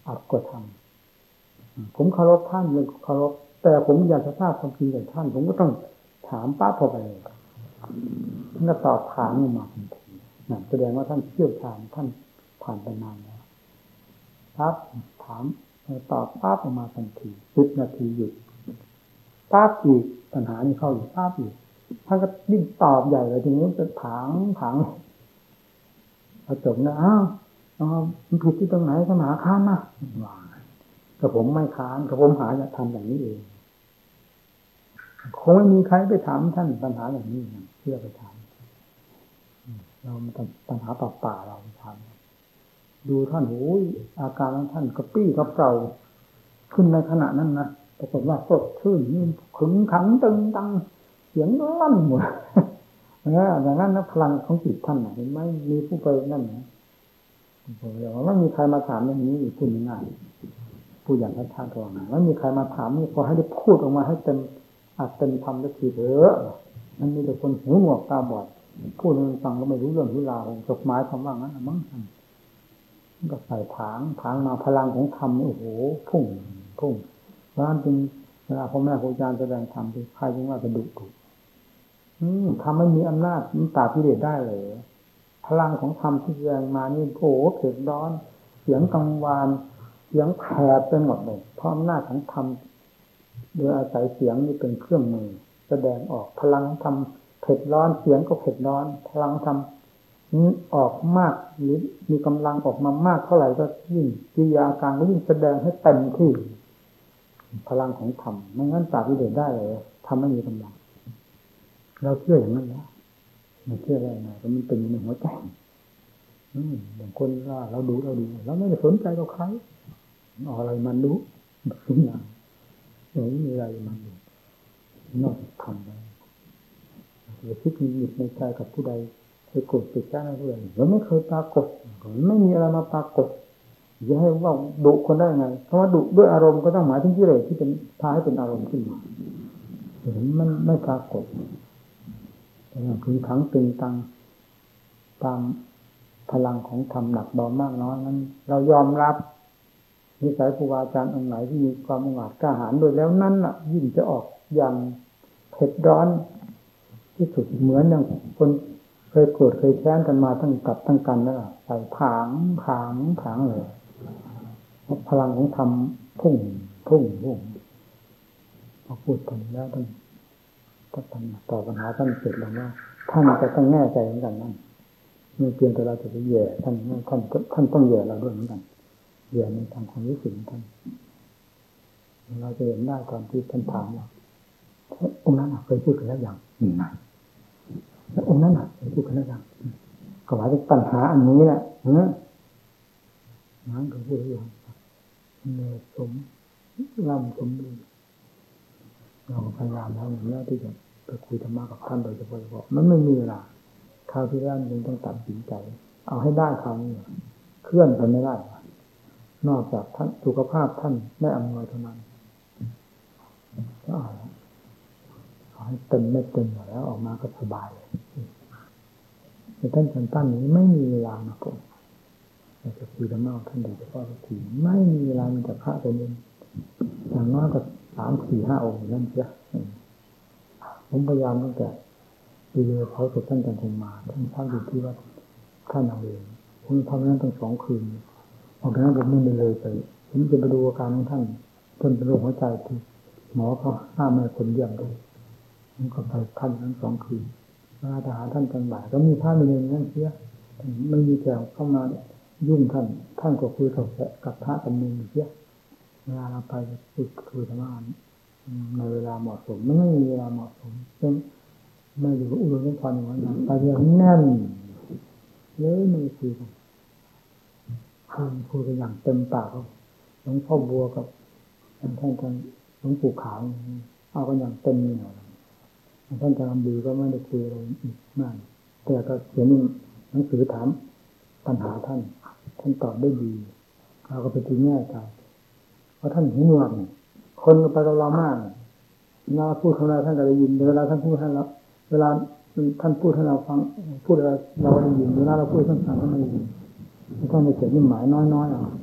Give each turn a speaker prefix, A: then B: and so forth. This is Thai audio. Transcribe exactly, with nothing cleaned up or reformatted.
A: อัดก็ทำผมเคารพท่านเลยเคารพแต่ผมอยากจะทราบความจริงจากท่านผมก็ต้องถามป้าพอไปเลยท่านก็ตอบถามมาทันทีนั่นแสดงว่าท่านเชี่ยวชาญท่านผ่านไปนานแล้วครับถามตอบป้าออกมาทันทีสิบนาทีหยุดป้าอีกปัญหานี้เข้าอยู่ป้าอีกท่านก็ยิ่งตอบใหญ่เลยทีนี้จะถางถางพอจบนะอ้าวมันผิดที่ตรงไหนก็หาค้านนะว่าแต่ผมไม่ค้านแต่ผมหาจะทำอย่างนี้เองคงไม่มีใครไปถามท่านปัญหาอย่างนี้เพื่อไปถามเราปัญหาป่าป่าเราทำดูท่านโอ้ยอาการของท่านกระปี้กระเป๋าขึ้นในขณะนั้นนะปรากฏว่าสดชื่นนี่ขึงขังตึงตังเสียงลั่นหมดเอออย่างนั้นนะพลังของจิตท่านเห็นไหมมีผู้ไปนั่นนะแต่ว่าไม่มีใครมาถามอย่างนี้พูดง่ายๆพูดอย่างชัดๆตรงนั้นไม่มีใครมาถามนี่พอให้ได้พูดออกมาให้เต็มอาจเต็มทำได้ทีเถอะมันมีแต่คนหูหนวกตาบอดพูดให้ฟังก็ไม่รู้เรื่องรู้ราวจดหมายคำว่างั้นมั้งก็ใส่ถางถางมาพลังของธรรมโอ้โหพุ่งพุ่งร้านจริงเวลาพ่อแม่ครูอาจารย์แสดงธรรมที่ใครจึงว่าจะดุดุทำไม่มีอำนาจมันปราบกิเลสได้เลยพลังของธรรมที่แสดงมานี่โอ้โหเผ็ดร้อนเสียงกังวานเสียงแผดไปหมดเลยเพราะอำนาจของธรรมโดยอาศัยเสียงนี่เป็นเครื่องมือแสดงออกพลังของธรรมเผ็ดร้อนเสียงก็เผ็ดร้อนพลังธรรมนี้ออกมากหรือมีกำลังออกมามากเท่าไหร่ก็ยิ่งกิริยาการก็ยิ่งแสดงให้เต็มที่พลังของธรรมไม่งั้นปราบกิเลสได้เลยธรรมไม่มีกำลังเราเชื่ออย่างนั้นนะไม่เชื่อได้ไงก็มันเป็นในหัวใจอืมอย่างคนว่าเราดูเราดูเราไม่ได้สนใจกับใครเอาอะไรมันดูสิ่งอย่างไม่มีอะไรมันดูนอกจากธรรมแล้วเราคิดมีในใจกับผู้ใดเคยโกรธติดใจผู้ใดเราไม่เคยปรากฏไม่มีอะไรมาปรากฏจะให้ว่าดุคนได้ไงเพราะว่าดุด้วยอารมณ์ก็ต้องหมายถึงกิเลสที่เป็นพาให้เป็นอารมณ์ขึ้นมาเห็นมันไม่ปรากฏแต่คือขังตึงตังตามพลังของธรรมหนักเบามากน้อยนั้นเรายอมรับนิสัยครูบาอาจารย์องค์ไหนที่มีความมุ่งมั่นกล้าหาญโดยแล้วนั้นน่ะยิ่งจะออกอย่างเผ็ดร้อนที่สุดเหมือนอย่างคนเคยโกรธเคยแค้นกันมาตั้งกับตั้งกันนั่นแหละใส่ผางผางผางเลยพลังของธรรมพุ่งพุ่งพุ่งพอพูดถึงแล้วท่านก็ทำตอบปัญหาท่านเสร็จแล้วว่าท่านจะต้องแน่ใจเหมือนกันนั่นไม่เพียงแต่เราจะไปแย่ท่านท่านท่านต้องแย่เราด้วยเหมือนกันแย่ในทางความรู้สึกของท่านเราจะเห็นได้ตอนที่ท่านถามว่าองค์นั้นเคยพูดกันแล้วอย่างไหนแล้วองค์นั้นเคยพูดกันแล้วอย่างก็หมายถึงปัญหาอันนี้แหละเออนั้นเคยพูดแล้วอย่างเนสมล่ำสมบูรณ์เราพยายามแล้วอย่างนี้ที่จะไปคุยธรรมะกับท่านโดยเฉพาะมันไม่มีเวลาคราวที่แล้วยังต้องตัดสินใจเอาให้ได้คราวนี้เคลื่อนไปไม่ได้นอกจากท่านสุขภาพท่านไม่อำนวยเท่านั้นก็เอาเอาให้เต็มไม่เต็มแล้วออกมาก็สบายเลยแต่ท่านท่านท่านนี้ไม่มีเวลานะผมจะคุยธรรมะท่านโดยเฉพาะทีไม่มีเวลามีแต่พระตัวนึงอย่างน้อยก็สามสี่ห้าองค์นั่นเสียผมพยายามตั้งแต่ปีเดียวเขาสุดท่านจันทมาท่านพักอยู่ที่วัดท่านเอาเองผมทำนั้นตั้งสองคืนออกจากนั้นผมไม่ได้เลยไปผมจะไปดูอาการของท่านท่านเป็นโรคหัวใจที่หมอเขาห้ามไม่คนเยี่ยมด้วยผมก็ไปท่านทั้งสองคืนมาทหารท่านตอนบ่ายก็มีพระมีเนรนั่นเสียไม่มีแถวเข้ามายุ่งท่านท่านก็คุยกับพระกันนึงเสียเวลาเราไปคุยคุยธรรมะในเวลาเหมาะสมไม่ไม่มีเวลาเหมาะสมซึ่งไม่อยู่อุดมสมบูรณ์อย่างนั้นไปเรียนแน่นเลยไม่คุยกันคุยกันอย่างเต็มปากหลวงพ่อบัวกับท่านท่านหลวงปู่ขาวเอากันอย่างเต็มเหนียวท่านจะทำดีก็ไม่ได้คุยอะไรอีกมากแต่ก็เขียนหนังสือถามปัญหาท่านท่านตอบได้ดีเราก็ไปตีแง่ใจเพราะท่านหูหนวกคนไปกับเรามากเวลาพูดของเราท่านก็ได้ยินเวลาท่านพูดท่านเราเวลาท่านพูดให้เราฟังพูดอะไรเราได้ยินเวลาเราพูดท่านฟังก็ไม่ได้ยินท่านจะเขียนนิดหมายน้อยๆอ่ะ